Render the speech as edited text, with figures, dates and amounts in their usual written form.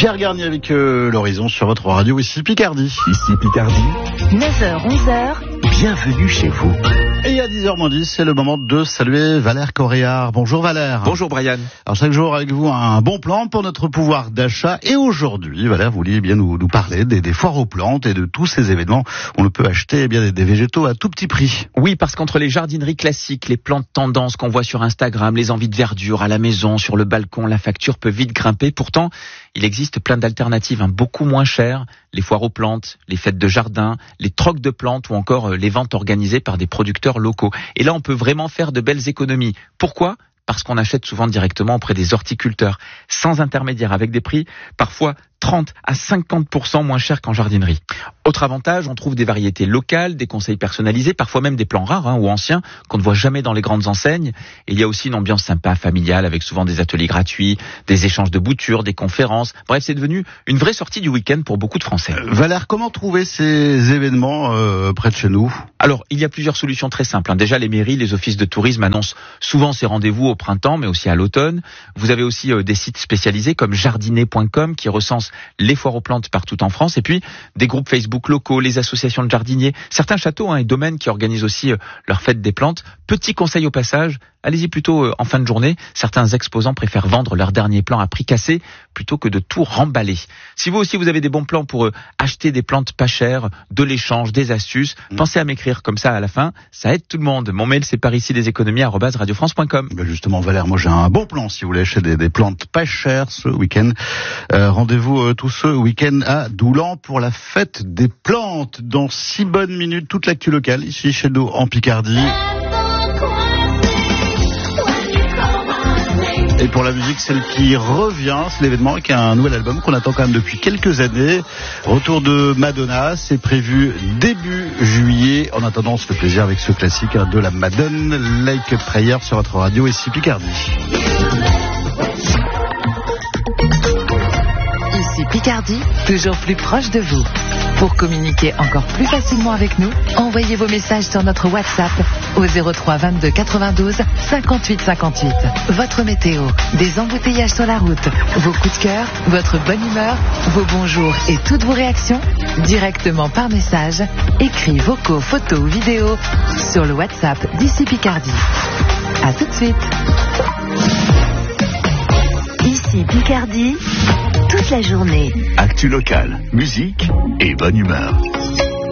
Pierre Garnier avec l'Horizon sur votre radio, ici Picardie. Ici Picardie. 9h, 11h. Bienvenue chez vous. Et à 10h10, c'est le moment de saluer Valère Coréard. Bonjour Valère. Bonjour Brian. Alors chaque jour avec vous un bon plan pour notre pouvoir d'achat. Et aujourd'hui, Valère, vous vouliez bien nous parler des foires aux plantes et de tous ces événements où on peut acheter des végétaux à tout petit prix. Oui, parce qu'entre les jardineries classiques, les plantes tendances qu'on voit sur Instagram, les envies de verdure à la maison, sur le balcon, la facture peut vite grimper. Pourtant, il existe plein d'alternatives beaucoup moins chères. Les foires aux plantes, les fêtes de jardin, les trocs de plantes ou encore les ventes organisées par des producteurs locaux. Et là, on peut vraiment faire de belles économies. Pourquoi ? Parce qu'on achète souvent directement auprès des horticulteurs, sans intermédiaire, avec des prix parfois 30 à 50% moins chers qu'en jardinerie. Autre avantage, on trouve des variétés locales, des conseils personnalisés, parfois même des plants rares ou anciens qu'on ne voit jamais dans les grandes enseignes. Et il y a aussi une ambiance sympa, familiale, avec souvent des ateliers gratuits, des échanges de boutures, des conférences. Bref, c'est devenu une vraie sortie du week-end pour beaucoup de Français. Valère, comment trouver ces événements près de chez nous ? Alors, il y a plusieurs solutions très simples. Déjà, les mairies, les offices de tourisme annoncent souvent ces rendez-vous au printemps, mais aussi à l'automne. Vous avez aussi des sites spécialisés comme jardiner.com qui recensent les foires aux plantes partout en France, et puis des groupes Facebook locaux, les associations de jardiniers, certains châteaux et domaines qui organisent aussi leur fête des plantes. Petit conseil au passage, allez-y plutôt en fin de journée. Certains exposants préfèrent vendre leurs derniers plants à prix cassé plutôt que de tout remballer. Si vous aussi vous avez des bons plans pour acheter des plantes pas chères, de l'échange, des astuces, pensez à m'écrire comme ça à la fin, ça aide tout le monde. Mon mail c'est paricideséconomies@radiofrance.com. Justement Valère, moi j'ai un bon plan si vous voulez acheter des plantes pas chères ce week-end. Rendez-vous tout ce week-end à Doulan pour la fête des plantes. Dans 6 bonnes minutes, toute l'actu locale ici chez nous en Picardie. Et pour la musique, celle qui revient, c'est l'événement avec un nouvel album qu'on attend quand même depuis quelques années. Retour de Madonna, c'est prévu début juillet. En attendant, on se fait plaisir avec ce classique de la Madone, Like a Prayer sur votre radio ici Picardie. Ici Picardie, toujours plus proche de vous. Pour communiquer encore plus facilement avec nous, envoyez vos messages sur notre WhatsApp au 03 22 92 58 58. Votre météo, des embouteillages sur la route, vos coups de cœur, votre bonne humeur, vos bonjours et toutes vos réactions directement par message, écrits, vocaux, photos ou vidéos sur le WhatsApp d'Ici Picardie. À tout de suite. Ici Picardie, toute la journée. Actu locale, musique et bonne humeur.